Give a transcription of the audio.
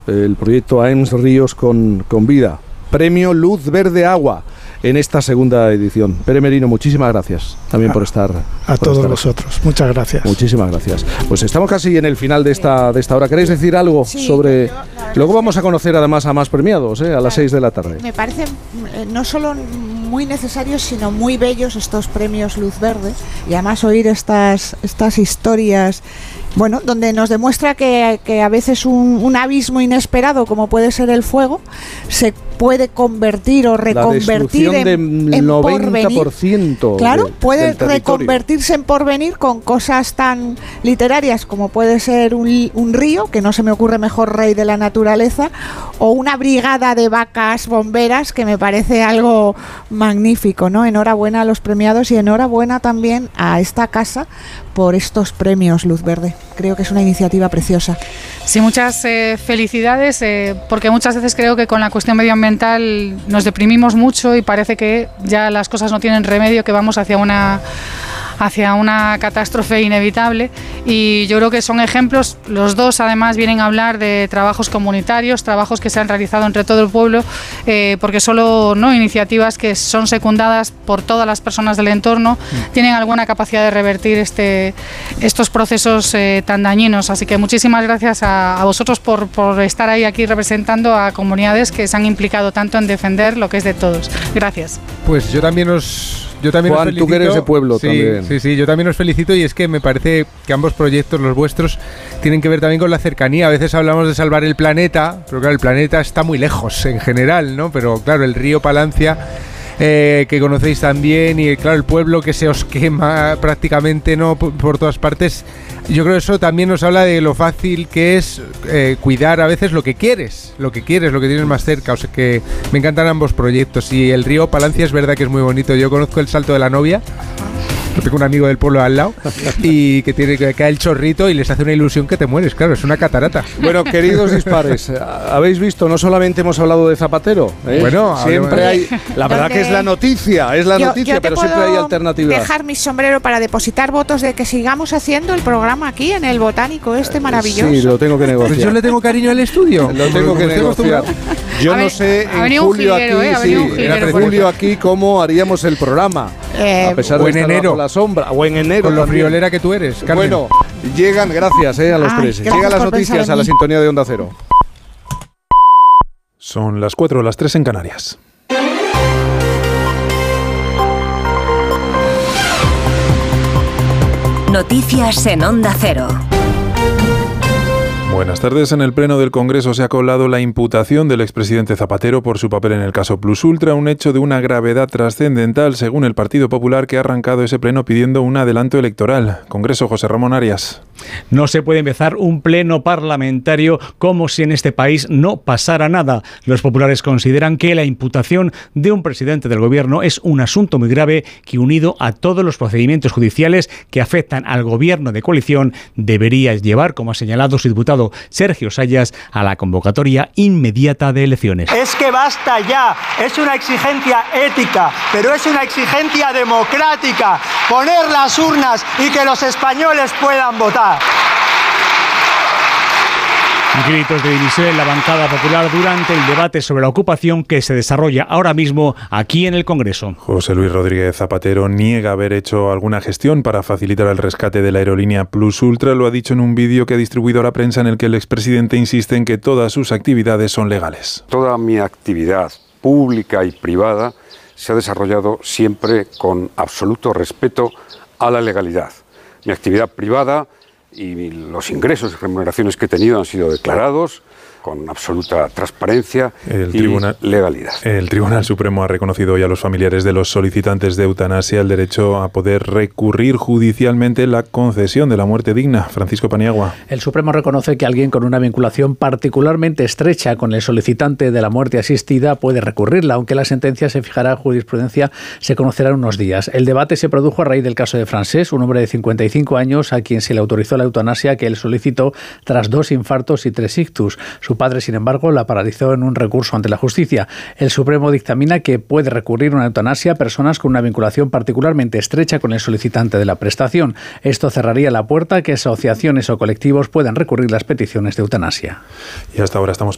El proyecto AEMS Ríos con Vida. Premio Luz Verde Agua en esta segunda edición. Pere Merino, muchísimas gracias también por estar. A todos vosotros, muchas gracias. Muchísimas gracias. Pues estamos casi en el final de esta hora. ¿Queréis decir algo sobre...? Luego vamos a conocer además a más premiados, a las 6 de la tarde. Me parecen no solo muy necesarios, sino muy bellos estos premios Luz Verde, y además oír estas historias, bueno, donde nos demuestra que a veces un abismo inesperado, como puede ser el fuego, se puede convertir o reconvertir en 90%. Claro, puede reconvertirse en porvenir con cosas tan literarias como puede ser un río, que no se me ocurre mejor rey de la naturaleza, o una brigada de vacas bomberas, que me parece algo magnífico, ¿no? Enhorabuena a los premiados y enhorabuena también a esta casa por estos premios Luz Verde. Creo que es una iniciativa preciosa. Sí, muchas felicidades, porque muchas veces creo que con la cuestión medioambiental nos deprimimos mucho y parece que ya las cosas no tienen remedio, que vamos hacia una catástrofe inevitable, y yo creo que son ejemplos. Los dos además vienen a hablar de trabajos comunitarios, trabajos que se han realizado entre todo el pueblo, porque solo iniciativas que son secundadas por todas las personas del entorno tienen alguna capacidad de revertir estos procesos tan dañinos. Así que muchísimas gracias a vosotros por estar ahí aquí representando a comunidades que se han implicado tanto en defender lo que es de todos. Gracias. Pues yo también Juan, os felicito. Tú que eres de pueblo también. Sí, yo también os felicito, y es que me parece que ambos proyectos, los vuestros, tienen que ver también con la cercanía. A veces hablamos de salvar el planeta, pero claro, el planeta está muy lejos en general, ¿no? Pero claro, el río Palancia, que conocéis también, y claro, el pueblo que se os quema prácticamente, ¿no?, por todas partes. Yo creo que eso también nos habla de lo fácil que es cuidar a veces lo que quieres, lo que tienes más cerca. O sea que me encantan ambos proyectos, y el río Palancia es verdad que es muy bonito. Yo conozco el Salto de la Novia, tengo un amigo del pueblo al lado, y que cae el chorrito y les hace una ilusión que te mueres. Claro, es una catarata. Bueno, queridos dispares, habéis visto, no solamente hemos hablado de Zapatero, Bueno, siempre hay, la verdad que es la noticia, pero siempre hay alternativas. Dejar mi sombrero para depositar votos de que sigamos haciendo el programa aquí en el Botánico maravilloso. Sí, lo tengo que negociar. Pues yo le tengo cariño al estudio. Lo tengo que negociar. Yo no sé en julio aquí cómo haríamos el programa. A pesar de en enero. La sombra, o en enero. Con lo friolera que tú eres, Carmen. Bueno, llegan, gracias a los tres. Llegan las noticias a la sintonía de Onda Cero. Son las 4, las 3 en Canarias. Noticias en Onda Cero. Buenas tardes. En el Pleno del Congreso se ha colado la imputación del expresidente Zapatero por su papel en el caso Plus Ultra, un hecho de una gravedad trascendental, según el Partido Popular, que ha arrancado ese pleno pidiendo un adelanto electoral. Congreso, José Ramón Arias. No se puede empezar un pleno parlamentario como si en este país no pasara nada. Los populares consideran que la imputación de un presidente del gobierno es un asunto muy grave que, unido a todos los procedimientos judiciales que afectan al gobierno de coalición, debería llevar, como ha señalado su diputado Sergio Sayas, a la convocatoria inmediata de elecciones. Es que basta ya, es una exigencia ética, pero es una exigencia democrática, poner las urnas y que los españoles puedan votar. Gritos de división en la bancada popular durante el debate sobre la ocupación que se desarrolla ahora mismo aquí en el Congreso. José Luis Rodríguez Zapatero niega haber hecho alguna gestión para facilitar el rescate de la aerolínea Plus Ultra. Lo ha dicho en un vídeo que ha distribuido a la prensa, en el que el expresidente insiste en que todas sus actividades son legales. Toda mi actividad pública y privada se ha desarrollado siempre con absoluto respeto a la legalidad. Mi actividad privada y los ingresos y remuneraciones que he tenido han sido declarados con absoluta transparencia y legalidad. El Tribunal Supremo ha reconocido hoy a los familiares de los solicitantes de eutanasia el derecho a poder recurrir judicialmente la concesión de la muerte digna. Francisco Paniagua. El Supremo reconoce que alguien con una vinculación particularmente estrecha con el solicitante de la muerte asistida puede recurrirla, aunque la sentencia se fijará en jurisprudencia, se conocerá en unos días. El debate se produjo a raíz del caso de Francés, un hombre de 55 años a quien se le autorizó la eutanasia que él solicitó tras 2 infartos y 3 ictus. Su padre, sin embargo, la paralizó en un recurso ante la justicia. El Supremo dictamina que puede recurrir una eutanasia a personas con una vinculación particularmente estrecha con el solicitante de la prestación. Esto cerraría la puerta a que asociaciones o colectivos puedan recurrir las peticiones de eutanasia. Y hasta ahora estamos